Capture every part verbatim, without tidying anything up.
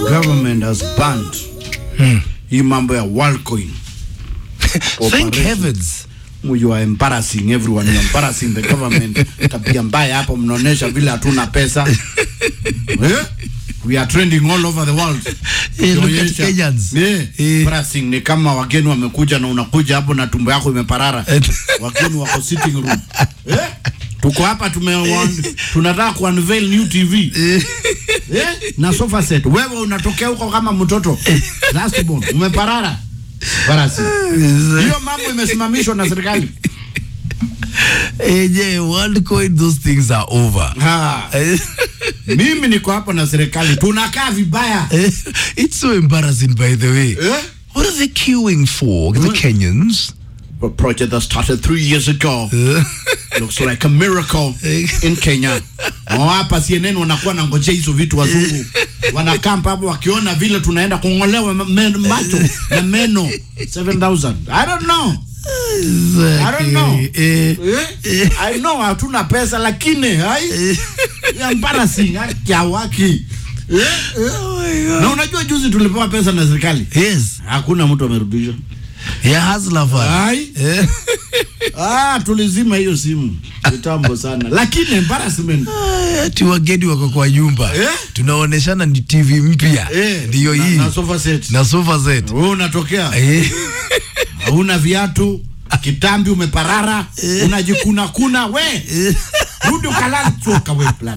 government has banned hmm. hii mambo ya Worldcoin. Thank heavens. You are embarrassing everyone. You are embarrassing the government. Tabia mbaya hapo mnaonesha vile hatuna pesa. Eh? We are trending all over the world. Hey, look at Kenyans. Yeah. Hey. Embarrassing ni kama wageni wamekuja na unakuja hapo na tumbo yako imeparara. Wageni wako sitting room. Eh? Tuko hapa tume tunataka ku unveil new T V. Eh? Na sofa set. Wewe unatokea huko kama mtoto. Last born. Umeparara. Barasi. Hiyo mambo imesimamishwa na serikali. Eh, je, Worldcoin, those things are over. Ha. Mimi niko hapo na serikali. Tunakaa vibaya. It's so embarrassing, by the way. Eh? What are they queuing for, the Kenyans? A project that started three years ago. Looks like a miracle in Kenya. Hapa C N N wanakuwa na ngojea hizo vitu wazungu. Wanakampa hapo wakiona vile tunaenda kungolewa macho na meno seven thousand. I don't know. I don't know. Eh, eh, I know hatuna pesa lakini hai ya embarrassing ya waki. Eh, eh. Na unajua juzi tulipewa pesa na serikali. Yes. Hakuna mtu amerudisha. Ya hustler fan. Hai. Eh. Ah, tulizima hiyo simu. Kitambo sana. Lakini embarrassment. Ah, ati wageni wako kwa nyumba. Eh? Tunaoneshana ni T V mpya. Eh, ndio hii. Na sofa set. Na sofa set. Wewe unatokea. Eh. Hauna viatu, kitambi umeparara, eh. Unajikuna kuna we. Eh. Rudi ukalala choka we plan.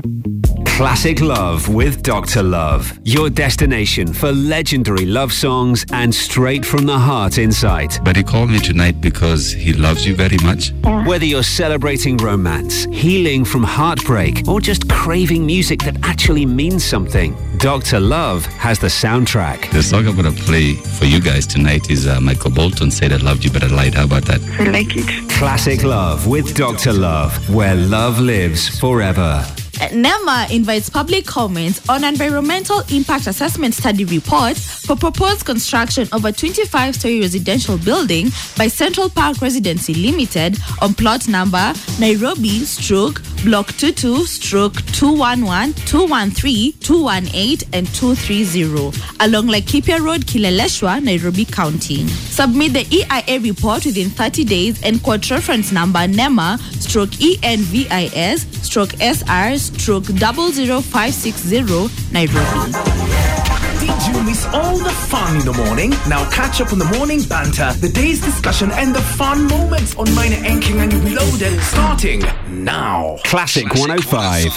Classic Love with Doctor Love. Your destination for legendary love songs and straight from the heart insight. But he called me tonight because he loves you very much. Whether you're celebrating romance, healing from heartbreak, or just craving music that actually means something, Doctor Love has the soundtrack. The song I'm going to play for you guys tonight is uh, Michael Bolton Said I Loved You But I Lied. How about that? I like it. Classic Love with Doctor Love, where love lives forever. NEMA invites public comments on environmental impact assessment study report for proposed construction of a twenty-five story residential building by Central Park Residency Limited on plot number Nairobi stroke block twenty-two stroke two eleven, two thirteen, two eighteen and two thirty along Laikipia Road, Kileleshwa, Nairobi County. Submit the E I A report within thirty days and quote reference number NEMA stroke E N V I S stroke S R stroke double zero five six zero Nairobi. Did you miss all the fun in the morning? Now catch up on the morning banter, the day's discussion, and the fun moments on Minor Enking and Reloaded starting now. Classic one oh five.